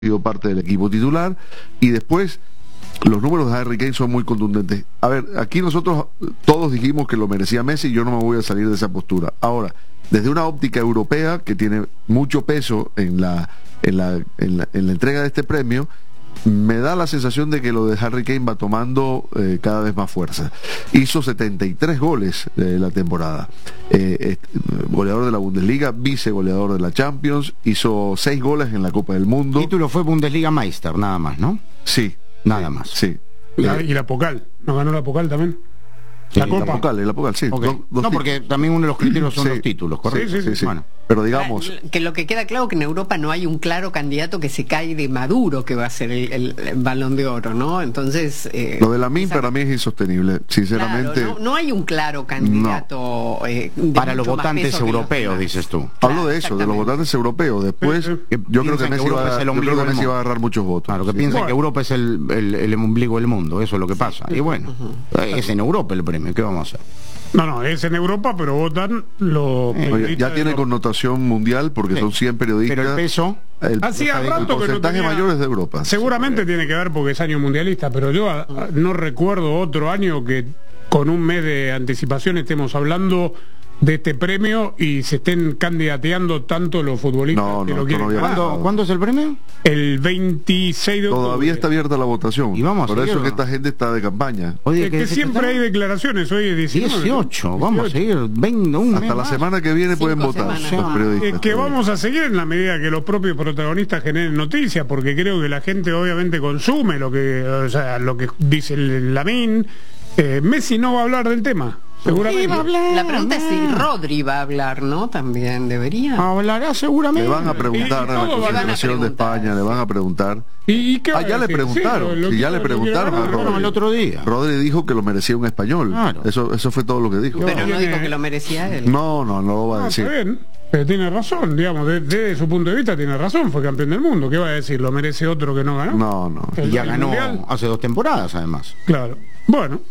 sido parte del equipo titular, y después los números de Harry Kane son muy contundentes. A ver, aquí nosotros todos dijimos que lo merecía Messi y yo no me voy a salir de esa postura. Ahora, desde una óptica europea que tiene mucho peso en la entrega de este premio, me da la sensación de que lo de Harry Kane va tomando cada vez más fuerza. Hizo 73 goles la temporada. Goleador de la Bundesliga, vice goleador de la Champions, hizo 6 goles en la Copa del Mundo. El título fue Bundesliga Meister, nada más, ¿no? Sí. Nada más. Sí. Y la Pokal. ¿No ganó la Pokal también? La Pokal, sí. Okay. No, porque también uno de los criterios son los títulos, ¿correcto? Sí. Bueno. Pero digamos... Que lo que queda claro que en Europa no hay un claro candidato que se cae de Maduro que va a ser el Balón de Oro, ¿no? Entonces... lo de Lamine para mí es insostenible, sinceramente. Claro, no hay un claro candidato... para los votantes europeos, dices tú. Hablo de eso, de los votantes europeos. Después, yo creo que Messi va a agarrar muchos votos. Claro, que piensan que Europa es el ombligo del mundo, eso es lo que pasa. Y bueno, es en Europa el premio, ¿qué vamos a hacer? No, es en Europa, pero votan los periodistas. Ya tiene connotación mundial porque son 100 periodistas. Pero el peso... El porcentaje mayor es de Europa. Seguramente tiene que ver porque es año mundialista, pero yo no recuerdo otro año que con un mes de anticipación estemos hablando de este premio y se estén candidateando tanto los futbolistas que lo quieren. ¿Cuándo es el premio? El 26 de octubre. Todavía está abierta la votación. Y vamos a Por eso que esta gente está de campaña. Oye, que siempre hay declaraciones. Hoy es 18, vamos a seguir. Hasta la semana que viene pueden votar los periodistas. Que vamos a seguir en la medida que los propios protagonistas generen noticias, porque creo que la gente obviamente consume lo que dice el Lamine. Messi no va a hablar del tema. Seguramente. La pregunta es si Rodri va a hablar, ¿no? También debería. Hablará seguramente. Le van a preguntar a la concentración de España, le van a preguntar. ¿Y qué ya le preguntaron. Sí, ya le preguntaron a Rodri. El otro día. Rodri dijo que lo merecía un español. Claro. Eso fue todo lo que dijo. Pero no dijo que lo merecía él. No lo va a decir. Está bien. Pero tiene razón, digamos, desde su punto de vista tiene razón, fue campeón del mundo. ¿Qué va a decir? ¿Lo merece otro que no ganó? No. Y ya ganó hace 2 temporadas, además. Claro. Bueno.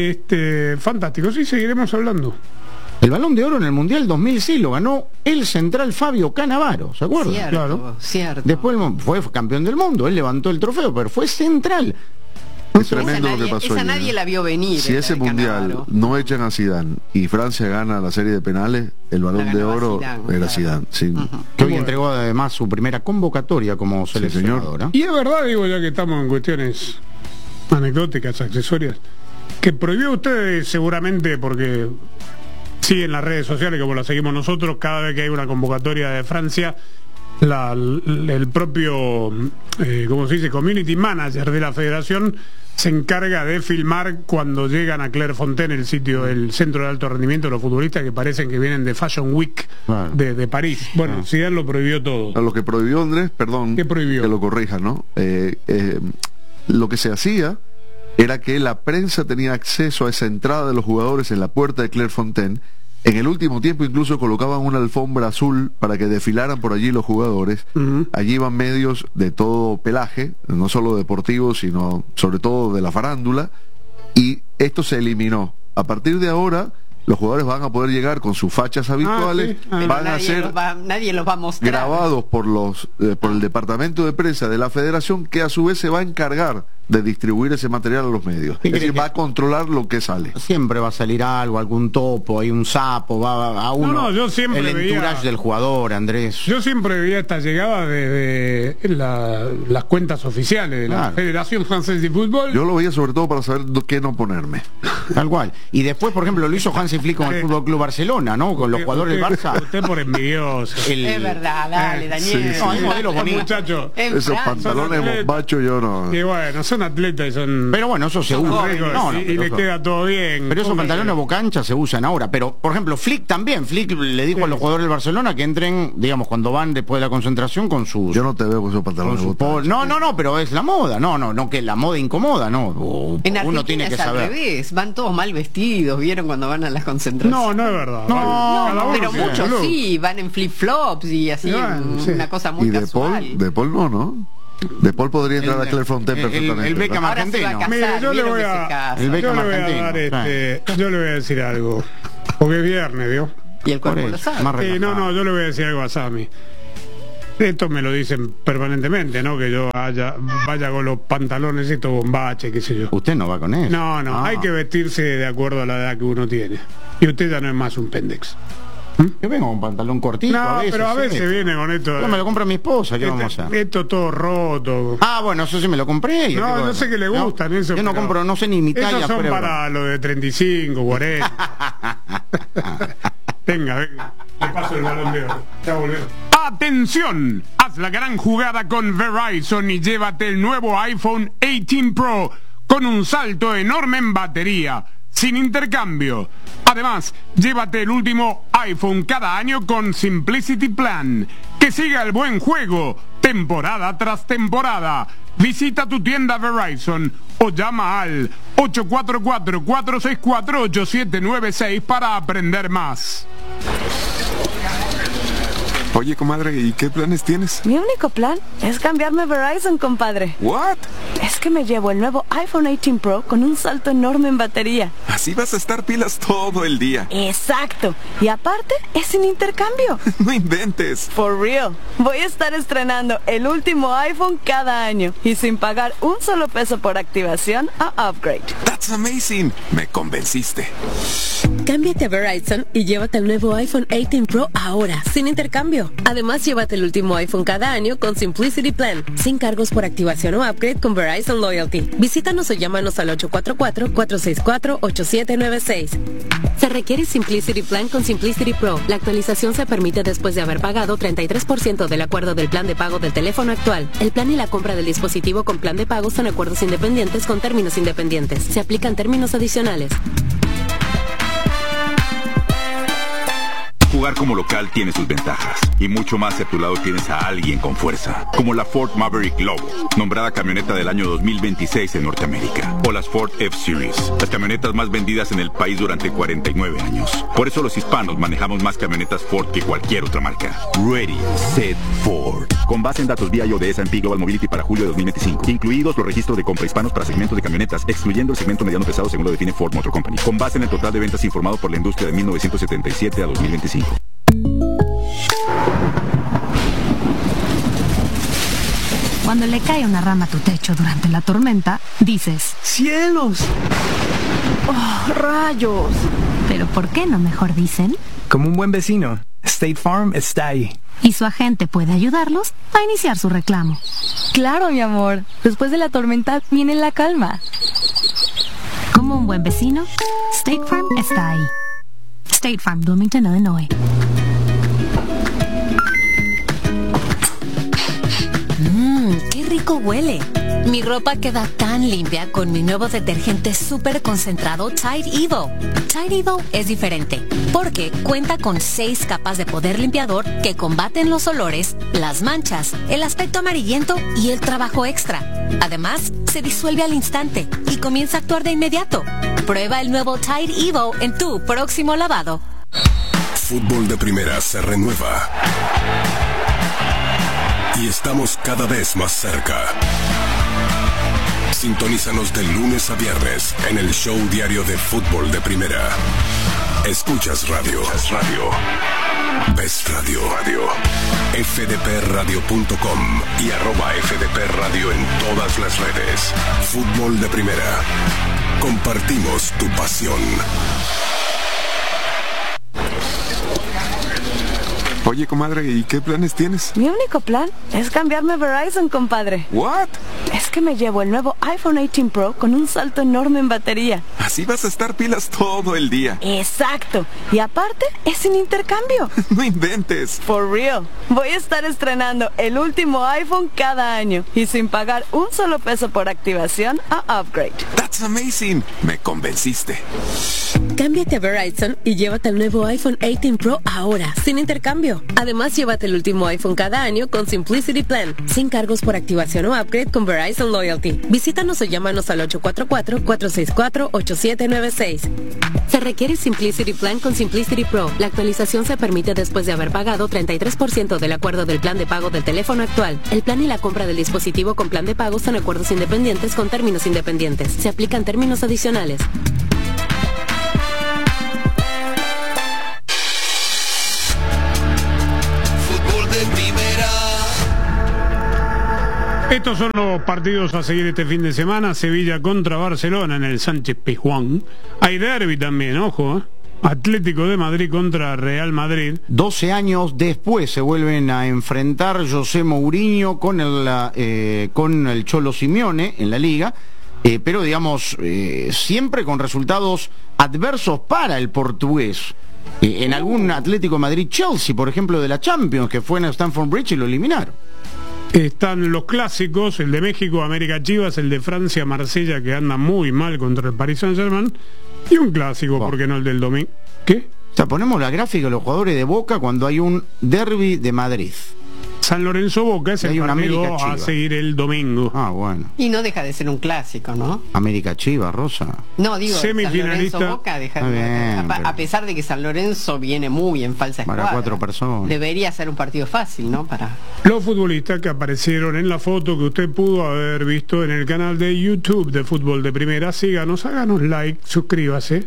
Fantástico, sí, seguiremos hablando. El Balón de Oro en el Mundial 2000 sí lo ganó el central Fabio Cannavaro, ¿se acuerdan? Cierto. Después fue campeón del mundo, él levantó el trofeo, pero fue central. Es tremendo lo que pasó. Esa nadie la vio venir. Si ese mundial no echan a Zidane y Francia gana la serie de penales, el Balón de Oro era Zidane. Sí. Que hoy entregó además su primera convocatoria como seleccionadora. Y es verdad, digo, ya que estamos en cuestiones anecdóticas, accesorias, que prohibió usted seguramente porque siguen las redes sociales como las seguimos nosotros, cada vez que hay una convocatoria de Francia, el propio, ¿cómo se dice?, community manager de la federación se encarga de filmar cuando llegan a Clairefontaine, el centro de alto rendimiento de los futbolistas que parecen que vienen de Fashion Week de París. Bueno, Zidane lo prohibió todo. Lo que prohibió, Andrés, perdón, ¿qué prohibió? Que lo corrija, ¿no? Lo que se hacía era que la prensa tenía acceso a esa entrada de los jugadores en la puerta de Clairefontaine. En el último tiempo incluso colocaban una alfombra azul para que desfilaran por allí los jugadores. Allí iban medios de todo pelaje, no solo deportivos, sino sobre todo de la farándula, y esto se eliminó. A partir de ahora, los jugadores van a poder llegar con sus fachas habituales, van a ser nadie los va a mostrar, grabados por el departamento de prensa de la federación, que a su vez se va a encargar de distribuir ese material a los medios. Es decir, va a controlar lo que sale. Siempre va a salir algo, algún topo, hay un sapo, va a uno. Yo siempre el entourage del jugador, Andrés. Yo siempre veía esta llegada de las cuentas oficiales de la Federación Francesa de Fútbol. Yo lo veía sobre todo para saber qué no ponerme. Tal cual. Y después, por ejemplo, lo hizo Hansi Flick con el Fútbol Club Barcelona, ¿no? Con los jugadores del Barça. Usted por envidioso. Es verdad, dale, Daniel. No, hay modelos bonitos. Muchacho. Esos pantalones bombachos yo no. Que bueno, son atletas y son... Pero bueno, eso se usa. Y le queda todo bien. Pero esos pantalones boca ancha se usan ahora. Pero, por ejemplo, Flick también. Flick le dijo a los jugadores del Barcelona que entren, digamos, cuando van después de la concentración con sus... Yo no te veo con esos pantalones boca ancha. No, pero es la moda. No, que la moda incomoda, no. En Argentina uno tiene que saber. Al revés, van todos mal vestidos, ¿vieron cuando van a las concentraciones? No es verdad. No, pero muchos sí, van en flip-flops y así, una cosa muy casual. De Paul no. De Paul podría entrar a Clairefontaine perfectamente. El Beckham argentino. Mire, yo le voy a decir algo. Porque es viernes, ¿vio? Y el cuerpo lo sabe. No, yo le voy a decir algo a Sammy. Esto me lo dicen permanentemente, ¿no? Que yo vaya con los pantalones estos bombaches, qué sé yo. Usted no va con eso. No, hay que vestirse de acuerdo a la edad que uno tiene. Y usted ya no es más un pendex. Yo vengo con un pantalón cortito. No, pero a veces viene con esto. No, me lo compra mi esposa, ¿qué vamos a hacer? Esto todo roto. Bueno, eso sí me lo compré. No sé qué le gustan eso. Yo no compro, no sé ni mi talla. Esos son para los de 35, 40. Venga. Le paso el balón de oro. Ya volvemos. ¡Atención! Haz la gran jugada con Verizon y llévate el nuevo iPhone 18 Pro con un salto enorme en batería, sin intercambio. Además, llévate el último iPhone cada año con Simplicity Plan. Que siga el buen juego, temporada tras temporada. Visita tu tienda Verizon o llama al 844-464-8796 para aprender más. Oye, comadre, ¿y qué planes tienes? Mi único plan es cambiarme a Verizon, compadre. ¿What? Es que me llevo el nuevo iPhone 18 Pro con un salto enorme en batería. Así vas a estar pilas todo el día. Exacto. Y aparte, es sin intercambio. No inventes. For real. Voy a estar estrenando el último iPhone cada año y sin pagar un solo peso por activación a upgrade. That's amazing. Me convenciste. Cámbiate a Verizon y llévate el nuevo iPhone 18 Pro ahora, sin intercambio. Además, llévate el último iPhone cada año con Simplicity Plan, sin cargos por activación o upgrade con Verizon Loyalty. Visítanos o llámanos al 844-464-8796. Se requiere Simplicity Plan con Simplicity Pro. La actualización se permite después de haber pagado 33% del acuerdo del plan de pago del teléfono actual. El plan y la compra del dispositivo con plan de pago son acuerdos independientes con términos independientes. Se aplican términos adicionales. Jugar como local tiene sus ventajas y mucho más si a tu lado tienes a alguien con fuerza, como la Ford Maverick Lobo, nombrada camioneta del año 2026 en Norteamérica, o las Ford F-Series, las camionetas más vendidas en el país durante 49 años. Por eso los hispanos manejamos más camionetas Ford que cualquier otra marca. Ready, Set, Ford. Con base en datos BIO de S&P Global Mobility para julio de 2025, incluidos los registros de compra hispanos para segmentos de camionetas, excluyendo el segmento mediano pesado según lo define Ford Motor Company, con base en el total de ventas informado por la industria de 1977 a 2025. Cuando le cae una rama a tu techo durante la tormenta, dices: ¡cielos! ¡Oh, rayos! Pero ¿por qué no mejor dicen? Como un buen vecino, State Farm está ahí. Y su agente puede ayudarlos a iniciar su reclamo. Claro, mi amor. Después de la tormenta viene la calma. Como un buen vecino, State Farm está ahí. State Farm, Bloomington, Illinois. ¡Qué rico huele! Mi ropa queda tan limpia con mi nuevo detergente súper concentrado Tide Evo. Tide Evo es diferente porque cuenta con 6 capas de poder limpiador que combaten los olores, las manchas, el aspecto amarillento y el trabajo extra. Además, se disuelve al instante y comienza a actuar de inmediato. Prueba el nuevo Tide Evo en tu próximo lavado. Fútbol de Primera se renueva. Y estamos cada vez más cerca. Sintonízanos de lunes a viernes en el show diario de Fútbol de Primera. Escuchas radio. Ves radio. fdpradio.com y @fdpradio en todas las redes. Fútbol de Primera. Compartimos tu pasión. Oye, comadre, ¿y qué planes tienes? Mi único plan es cambiarme a Verizon, compadre. ¿What? Es que me llevo el nuevo iPhone 18 Pro con un salto enorme en batería. Así vas a estar pilas todo el día. Exacto. Y aparte, es sin intercambio. No inventes. For real. Voy a estar estrenando el último iPhone cada año y sin pagar un solo peso por activación a upgrade. That's amazing. Me convenciste. Cámbiate a Verizon y llévate el nuevo iPhone 18 Pro ahora, sin intercambio. Además, llévate el último iPhone cada año con Simplicity Plan, sin cargos por activación o upgrade con Verizon Loyalty. Visítanos o llámanos al 844-464-8796. Se requiere Simplicity Plan con Simplicity Pro. La actualización se permite después de haber pagado 33% del acuerdo del plan de pago del teléfono actual. El plan y la compra del dispositivo con plan de pago son acuerdos independientes con términos independientes. Se aplican términos adicionales. Fútbol de Primera. Estos son los partidos a seguir este fin de semana. Sevilla contra Barcelona en el Sánchez Pizjuán. Hay derbi también, ojo, ¿eh? Atlético de Madrid contra Real Madrid. 12 años después se vuelven a enfrentar José Mourinho con el Cholo Simeone en la Liga, pero digamos, siempre con resultados adversos para el portugués. En algún Atlético de Madrid-Chelsea, por ejemplo, de la Champions, que fue en Stamford Bridge y lo eliminaron. Están los clásicos, el de México, América Chivas, el de Francia, Marsella, que anda muy mal contra el Paris Saint-Germain, y un clásico, ¿por qué no el del domingo? ¿Qué? O sea, ponemos la gráfica de los jugadores de Boca cuando hay un derbi de Madrid. San Lorenzo Boca es el partido a seguir el domingo. Ah, bueno. Y no deja de ser un clásico, ¿no? América Chivas, Rosa. No, digo, semifinalista. San Lorenzo Boca deja bien, a pesar de que San Lorenzo viene muy en falsa escuadra. Para 4 personas. Debería ser un partido fácil, ¿no? Para los futbolistas que aparecieron en la foto que usted pudo haber visto en el canal de YouTube de Fútbol de Primera. Síganos, háganos like, suscríbase.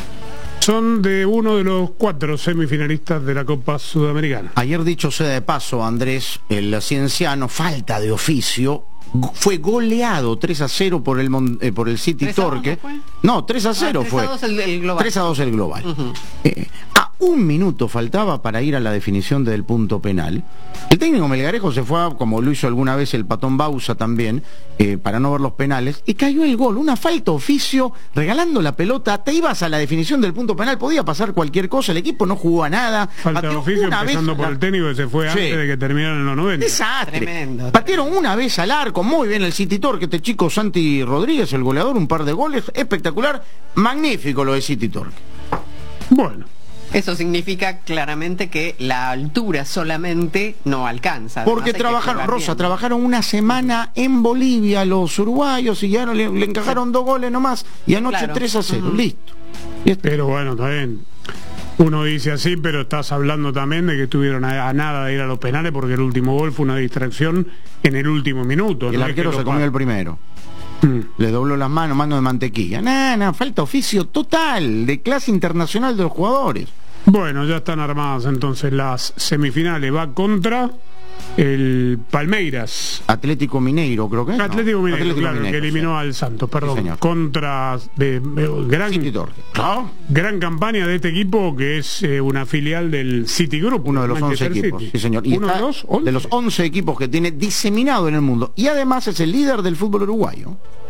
Son de uno de los 4 semifinalistas de la Copa Sudamericana. Ayer, dicho sea de paso, Andrés, el cienciano, falta de oficio, fue goleado 3-0 por el City Torque. No, 3-0 fue. 3-2 el global. A un minuto faltaba para ir a la definición del punto penal. El técnico melgarejo se fue, como lo hizo alguna vez el Patón Bausa también, para no ver los penales, y cayó el gol. Una falta oficio, regalando la pelota. Te ibas a la definición del punto penal, podía pasar cualquier cosa, el equipo no jugó a nada. Falta de oficio, empezando por el técnico que se fue antes de que terminaran los 90. Desastre. Tremendo. Patearon una vez al arco, muy bien el City Torque, este chico Santi Rodríguez, el goleador, un par de goles, espectacular, magnífico lo de City Torque. Bueno. Eso significa claramente que la altura solamente no alcanza. Porque trabajaron una semana en Bolivia los uruguayos y ya le encajaron 2 goles nomás y anoche 3-0, listo. Pero bueno, está bien. Uno dice así, pero estás hablando también de que estuvieron a nada de ir a los penales porque el último gol fue una distracción en el último minuto. El arquero se comió el primero. Le dobló las manos, mano de mantequilla. Falta oficio total, de clase internacional de los jugadores. Bueno, ya están armadas entonces las semifinales. Va contra el Palmeiras. Atlético Mineiro, creo que es. Atlético Mineiro, claro, que eliminó al Santos, perdón. Sí, contra gran campaña de este equipo, que es una filial del Citigroup. Uno de los 11 equipos, sí señor. Y uno de los 11 equipos que tiene diseminado en el mundo. Y además es el líder del fútbol uruguayo.